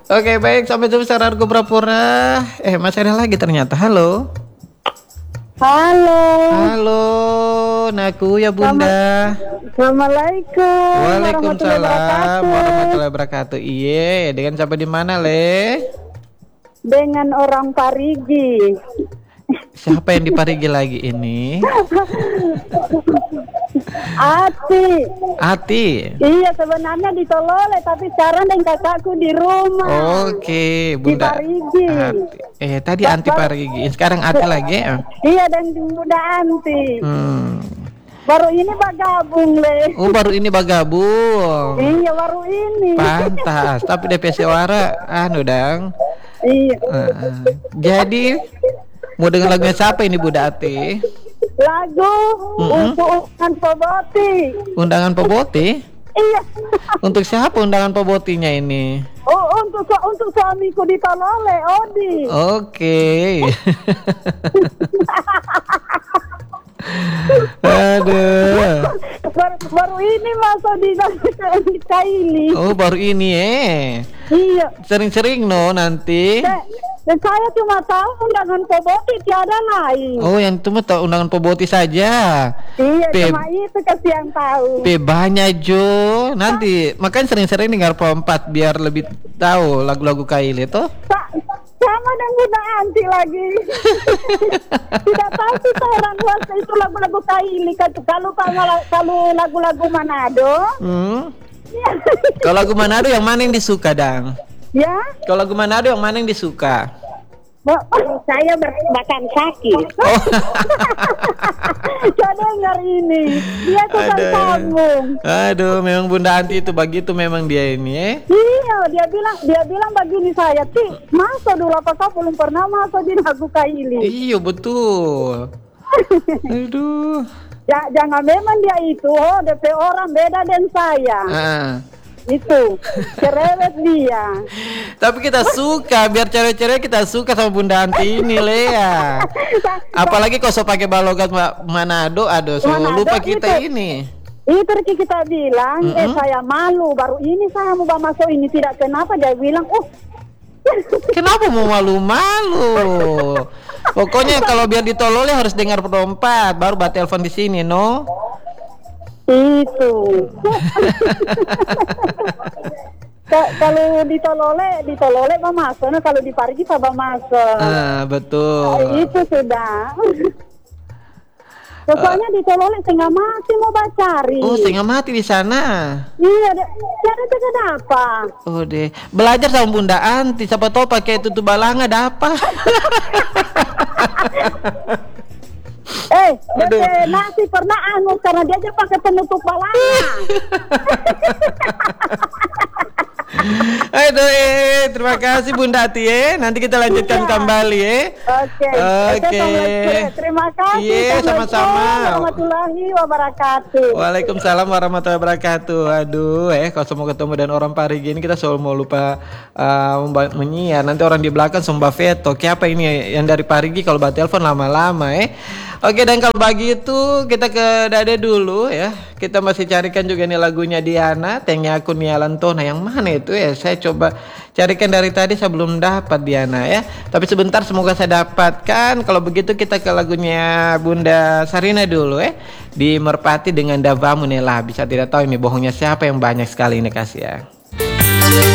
Oke, baik, sampai jumpa secara Argo Pura-pura. Masih ada lagi ternyata. Halo. Halo. Halo, Naku ya Bunda. Assalamualaikum. Waalaikumsalam warahmatullahi wabarakatuh. Iya, dengan siapa di mana, Le? Dengan orang Parigi. Siapa yang di Parigi lagi ini? Ati. Iya, sebenarnya di Tolole, tapi sekarang dengan kakakku di rumah. Oke, Bunda. Di Parigi. Tadi Anti Parigi, sekarang Ati lagi ya? Iya, dan Bunda Anti. Baru ini bergabung, Le. Oh, baru ini bergabung. Iya, baru ini. Pantas, tapi DP suara dang. Iya. Jadi mau dengar lagunya siapa ini Bunda Ati? Lagu Undangan Poboti. Undangan Poboti? Iya. Untuk siapa undangan Pobotinya ini? Oh, untuk suamiku di Tolole, Odi. Oke. Aduh. Baru ini masuk di Kaili. Oh, baru ini Iya. Sering-sering nanti. Dan saya cuma tahu undangan Poboti, tiada lain. Oh, yang cuma tahu undangan Poboti saja. Iya, cuma itu kasih yang tahu. Banyak Jo. Nanti makanya sering-sering dengar Pro 4 biar lebih tahu lagu-lagu Kaili itu. Sama dengan Bunda Anti lagi. Tidak tahu kita orang luar itu lagu-lagu Kaili. Kalau lagu-lagu Manado. Kalau lagu Manado yang mana yang disuka, Dang? Ya. Kalau lagu Manado yang mana yang disuka? Saya bahkan sakit. Oh. Coba dengar ini. Dia tukang sambung. Aduh, memang Bunda Anti itu begitu memang dia ini. Iya, dia bilang begini saya, masa dulu apa kau belum pernah masuk di lagu Kaili? Iya, betul. Aduh. Ya, jangan memang dia itu, DP orang beda dengan saya. Itu cerewet dia. Tapi kita suka, biar cewek-cewek kita suka sama Bunda Anti ini, Lea. Apalagi kau so pakai balogat Manado, lupa kita ini. Itu kita bilang, saya malu, baru ini saya mau masuk ini, tidak kenapa dia bilang, kenapa mau malu-malu? Pokoknya kalau biar ditolol harus dengar Pro 4, baru telepon di sini, no? Itu. Kalau ditolole Mama masuk, kalau di Parigi Papa masuk. Betul. Itu sudah. Pokoknya ditolole setengah mati mau bacari. Oh, setengah mati di sana. Iya, ada apa? Oh deh, belajar sama Bunda Anti, siapa tahu pakai tutup balanga dapat. Nasi pernah karena dia aja pakai penutup balanga. Aduh, terima kasih Bunda Ati Nanti kita lanjutkan kembali Oke. Terima kasih. Sama-sama. Warahmatullahi wabarakatuh. Waalaikumsalam warahmatullahi wabarakatuh. Aduh, kalau mau ketemu dan orang Parigi ini kita selalu mau lupa menyiar. Nanti orang di belakang sumba veto. Siapa ini yang dari Parigi kalau telepon lama-lama Oke, dan kalau begitu kita ke Dade dulu ya. Kita masih carikan juga nih lagunya Diana, Tengnya Aku Nialantona. Yang mana itu saya coba carikan dari tadi saya belum dapat Diana ya. Tapi sebentar semoga saya dapatkan. Kalau begitu kita ke lagunya Bunda Sarina dulu Di Merpati dengan Davamu Nela. Bisa tidak tahu ini bohongnya siapa yang banyak sekali ini kasih ya.